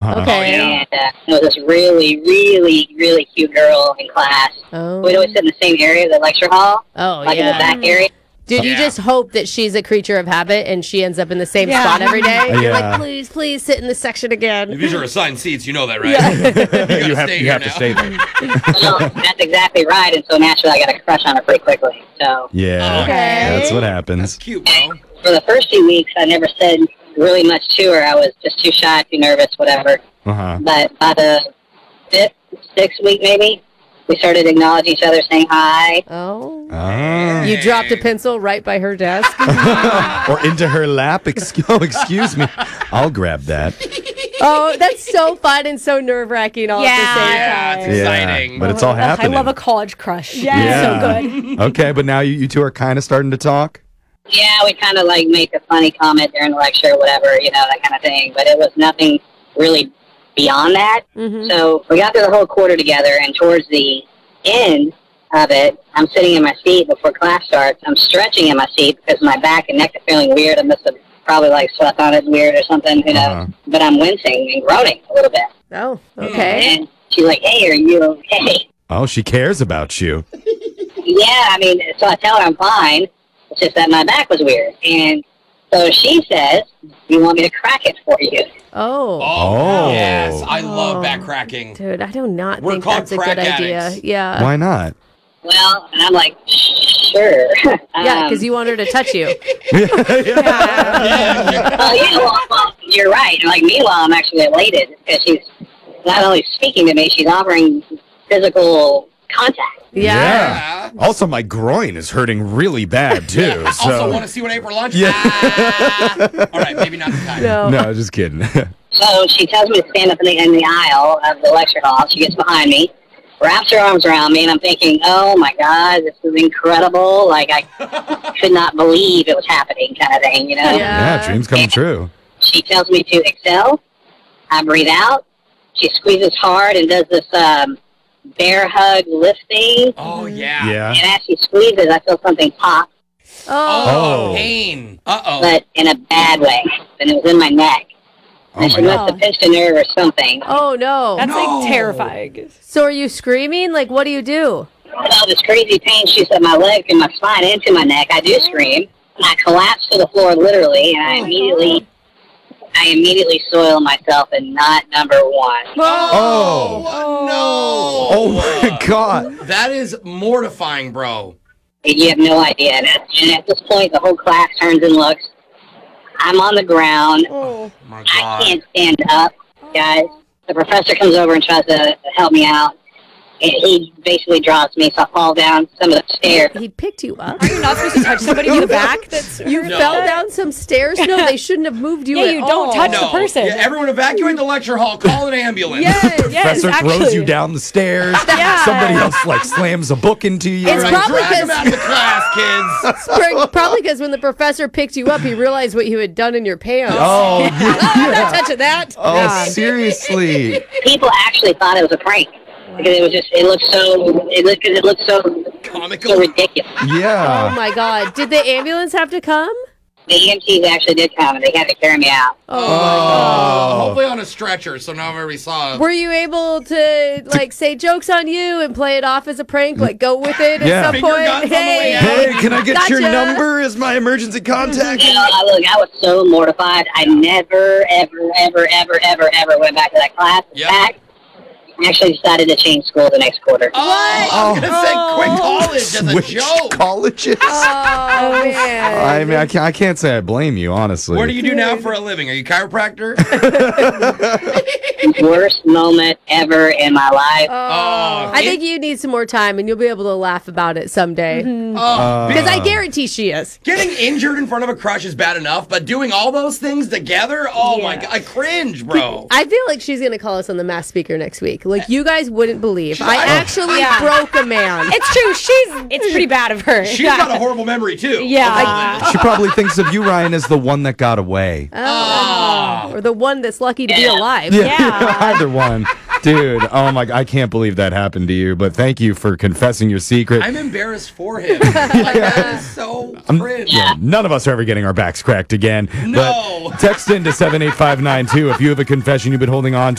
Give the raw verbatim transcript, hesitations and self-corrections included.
Uh-huh. Okay. And uh, there was this really, really, really cute girl in class. Oh. We'd always sit in the same area, the lecture hall, Oh, like yeah. in the back area. Dude, you Yeah. just hope that she's a creature of habit and she ends up in the same Yeah. spot every day. You're Yeah. like, please, please sit in this section again. If these are assigned seats, you know that, right? Yeah. you, gotta you have, stay you here have to now. stay there. Well, that's exactly right. And so naturally, I got a crush on her pretty quickly. So Yeah, Okay. that's what That's happens. cute, bro. for the first few weeks, I never said really much to her. I was just too shy, too nervous, whatever. Uh-huh. But by the fifth, sixth week, maybe, we started acknowledging each other, saying hi. Oh. Ah. You dropped a pencil right by her desk. Or into her lap. Excuse, oh, excuse me. I'll grab that. Oh, that's so fun and so nerve-wracking all Yeah. at the same Yeah, time. it's exciting. But it's all Ugh, happening. I love a college crush. Yeah. So good. Okay, but now you, you two are kind of starting to talk? Yeah, we kind of like make a funny comment during the lecture, whatever, you know, that kind of thing. But it was nothing really beyond that. Mhm. So we got through the whole quarter together, and towards the end of it, I'm sitting in my seat before class starts. I'm stretching in my seat because my back and neck are feeling weird. I must have probably like slept on it weird or something, you know. Uh-huh. But I'm wincing and groaning a little bit. Oh, okay. And she's like, "Hey, are you okay?" Oh, she cares about you. Yeah, I mean, so I tell her I'm fine. It's just that my back was weird. And so she says, "You want me to crack it for you?" Oh. Oh, yes. I Oh. love back cracking. Dude, I do not We're think called that's a crack good idea. addicts. Yeah. Why not? Well, and I'm like, "Sure." Yeah, Um, because you want her to touch you. Well, yeah, well, well, you're right. Like, meanwhile, I'm actually elated because she's not only speaking to me, she's offering physical contact. Yeah. Also, my groin is hurting really bad, too. so. Also, want to see what ate for lunch? Yeah. Ah. All right, maybe not the time. No. No, just kidding. So she tells me to stand up in the, in the aisle of the lecture hall. She gets behind me, wraps her arms around me, and I'm thinking, oh, my God, this is incredible. Like, I could not believe it was happening kind of thing, you know? Yeah. Yeah, dreams come true. She tells me to exhale. I breathe out. She squeezes hard and does this um, bear hug lifting. Oh, yeah. Yeah. And as she squeezes, I feel something pop, Oh, Oh. pain. Uh-oh. but in a bad way. And it was in my neck. Oh, And she my must God. have pinched a nerve or something. Oh, no. That's No. like terrifying. So are you screaming? Like, what do you do? Well, this crazy pain shoots up my leg and my spine into my neck. I do scream. And I collapse to the floor literally, and I immediately, I immediately soil myself in knot number one. Oh. no. Oh, my God. That is mortifying, bro. You have no idea. And at, and at this point, the whole class turns and looks. I'm on the ground. Oh, my I God. can't stand up, guys. The professor comes over and tries to help me out. And he basically drops me, so I fall down some of the stairs. He picked you up? Are you not supposed to touch somebody in the back? That's You No. fell down some stairs? No, they shouldn't have moved you Yeah, at you don't all. touch No. the person. Yeah, everyone evacuate the lecture hall. Call an ambulance. Yes. Yes, Professor throws actually. you down the stairs. Yeah. Somebody else, like, slams a book into you. All It's right, probably drag him 'cause- out of the class, kids. Spr- Probably because when the professor picked you up, he realized what you had done in your pants. Oh, I'm not touching that. oh, God. seriously. People actually thought it was a prank because it was just it looked so it looked it looked so Comical. so ridiculous. Oh Yeah. my God. Did the ambulance have to come? The E M Ts actually did come and they had to carry me out. Oh, hopefully on a stretcher, so now everybody saw. Were you able to like say jokes on you and play it off as a prank? Like go with it Yeah. at some Finger point? guns on the way Hey, out. Hey, can I get your Gotcha. number as my emergency contact? You know, I, look, I was so mortified. I never, ever, ever, ever, ever, ever went back to that class. In Yep. fact, I actually decided to change school the next quarter. Oh, I was gonna say quit college as a Switch joke. colleges? Oh man. I mean, I can't, I can't say I blame you, honestly. What do you do now for a living? Are you a chiropractor? Worst moment ever in my life. Oh, I think you need some more time and you'll be able to laugh about it someday. Oh, Because I guarantee she is. getting injured in front of a crush is bad enough, but doing all those things together, oh my Yeah. God, I cringe, bro. I feel like she's going to call us on the mass speaker next week. Like, you guys wouldn't believe. I I- actually Yeah. broke a man. It's true. She's. It's pretty bad of her. She's got a horrible memory too. Yeah. She probably thinks of you, Ryan, as the one that got away. Oh. Or the one that's lucky to be alive. Yeah. Either one. Dude, oh my, I can't believe that happened to you, but thank you for confessing your secret. I'm embarrassed for him. Like, that is so cringe. Yeah, none of us are ever getting our backs cracked again. No. But text in to seven eight five nine two if you have a confession you've been holding on